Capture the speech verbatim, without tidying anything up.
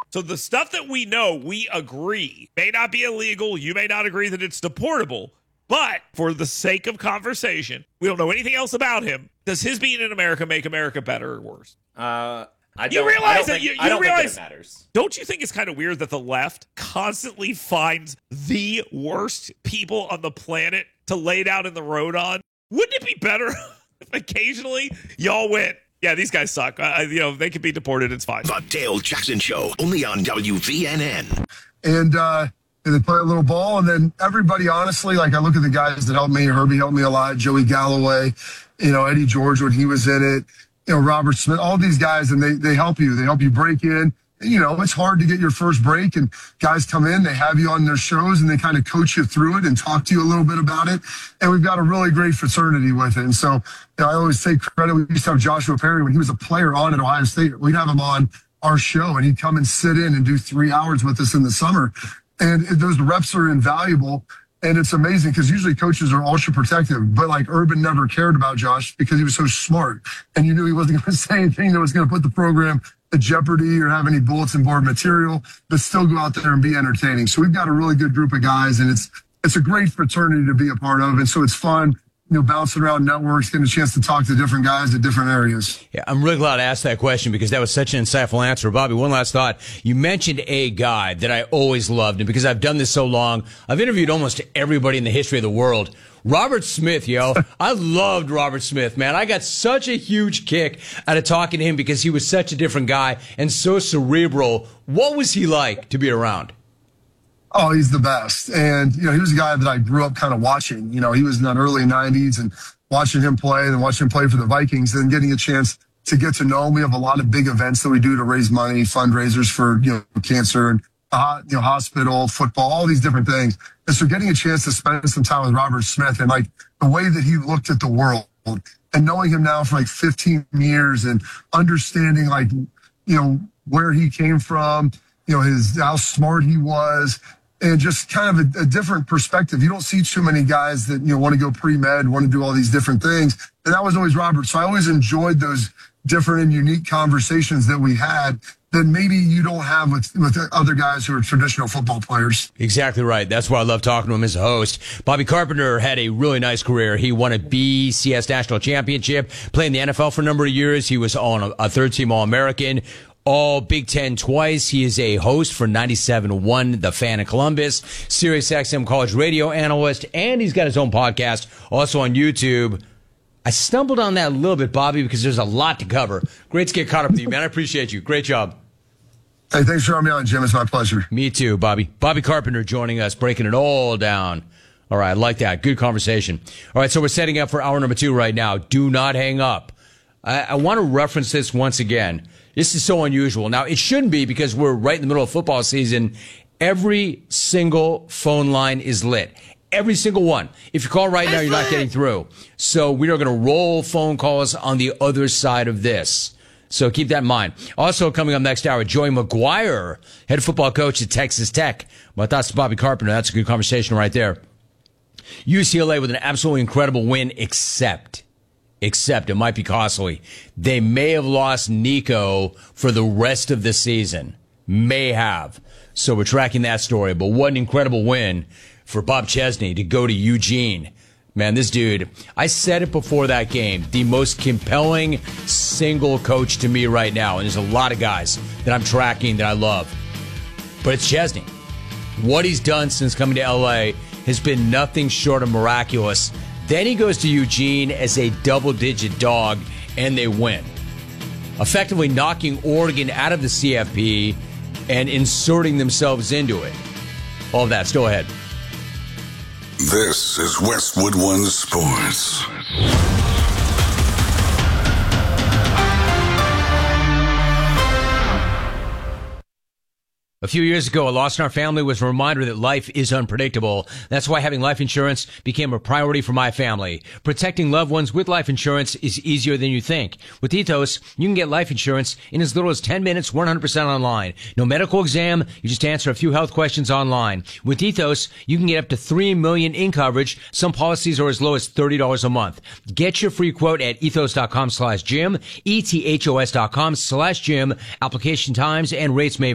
So the stuff that we know, we agree, may not be illegal. You may not agree that it's deportable. But for the sake of conversation, we don't know anything else about him. Does his being in America make America better or worse? Uh, I don't, you realize I don't that think, you, you I don't realize, think that it matters. Don't you think it's kind of weird that the left constantly finds the worst people on the planet to lay down in the road on? Wouldn't it be better if occasionally y'all went, yeah, these guys suck. Uh, you know, they could be deported. It's fine. The Dale Jackson Show, only on W V N N. And, uh, and they play a little ball, and then everybody, honestly, like I look at the guys that helped me. Herbie helped me a lot. Joey Galloway, you know, Eddie George when he was in it, you know, Robert Smith, all these guys, and they they help you. They help you break in. And, you know, it's hard to get your first break, and guys come in, they have you on their shows, and they kind of coach you through it and talk to you a little bit about it. And we've got a really great fraternity with it. And so, you know, I always take credit. We used to have Joshua Perry when he was a player on at Ohio State. We'd have him on our show, and he'd come and sit in and do three hours with us in the summer. And those reps are invaluable. And it's amazing because usually coaches are ultra protective, but like Urban never cared about Josh because he was so smart. And you knew he wasn't going to say anything that was going to put the program at jeopardy or have any bulletin board material, but still go out there and be entertaining. So we've got a really good group of guys, and it's, it's a great fraternity to be a part of. And so it's fun, you know, bouncing around networks, getting a chance to talk to different guys at different areas. Yeah, I'm really glad I asked that question because that was such an insightful answer. Bobby, one last thought. You mentioned a guy that I always loved, and because I've done this so long, I've interviewed almost everybody in the history of the world. Robert Smith, yo. I loved Robert Smith, man. I got such a huge kick out of talking to him because he was such a different guy and so cerebral. What was he like to be around? Oh, he's the best. And, you know, he was a guy that I grew up kind of watching. You know, he was in the early nineties and watching him play and watching him play for the Vikings and getting a chance to get to know him. We have a lot of big events that we do to raise money, fundraisers for, you know, cancer and, uh, you know, hospital, football, all these different things. And so getting a chance to spend some time with Robert Smith and like the way that he looked at the world and knowing him now for like fifteen years and understanding like, you know, where he came from, you know, his, how smart he was, and just kind of a, a different perspective. You don't see too many guys that, you know, want to go pre-med, want to do all these different things. And that was always Robert. So I always enjoyed those different and unique conversations that we had that maybe you don't have with, with other guys who are traditional football players. Exactly right. That's why I love talking to him as a host. Bobby Carpenter had a really nice career. He won a B C S National Championship, played in the N F L for a number of years. He was on a, a third-team All-American. All Big Ten twice. He is a host for ninety-seven point one The Fan in Columbus, Sirius X M college radio analyst, and he's got his own podcast also on YouTube. I stumbled on that a little bit, Bobby, because there's a lot to cover. Great to get caught up with you, man. I appreciate you. Great job. Hey, thanks for having me on, Jim. It's my pleasure. Me too, Bobby. Bobby Carpenter joining us, breaking it all down. All right, I like that. Good conversation. All right, so we're setting up for hour number two right now. Do not hang up. I, I want to reference this once again. This is so unusual. Now, it shouldn't be because we're right in the middle of football season. Every single phone line is lit. Every single one. If you call right now, you're not getting through. So we are going to roll phone calls on the other side of this. So keep that in mind. Also coming up next hour, Joey McGuire, head football coach at Texas Tech. My thoughts to Bobby Carpenter. That's a good conversation right there. U C L A with an absolutely incredible win, except... Except it might be costly. They may have lost Nico for the rest of the season. May have. So we're tracking that story. But what an incredible win for Bob Chesney to go to Eugene. Man, this dude, I said it before that game, the most compelling single coach to me right now. And there's a lot of guys that I'm tracking that I love. But it's Chesney. What he's done since coming to L A has been nothing short of miraculous. Then he goes to Eugene as a double-digit dog, and they win, effectively knocking Oregon out of the C F P and inserting themselves into it. All of that. Still ahead. This is Westwood One Sports. A few years ago, a loss in our family was a reminder that life is unpredictable. That's why having life insurance became a priority for my family. Protecting loved ones with life insurance is easier than you think. With Ethos, you can get life insurance in as little as ten minutes, one hundred percent online. No medical exam, you just answer a few health questions online. With Ethos, you can get up to three million dollars in coverage. Some policies are as low as thirty dollars a month. Get your free quote at ethos.com slash Jim, E T H O S dot com slash Jim. Application times and rates may